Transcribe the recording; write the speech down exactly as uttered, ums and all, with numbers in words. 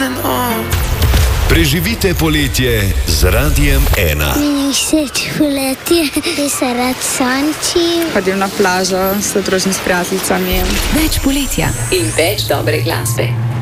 Preživite poletje z Radiem ena. Meni všeč poletje, da se rad sonči. Hodim na plažo, se družim s prijateljicami. Več poletja in več dobre glasbe.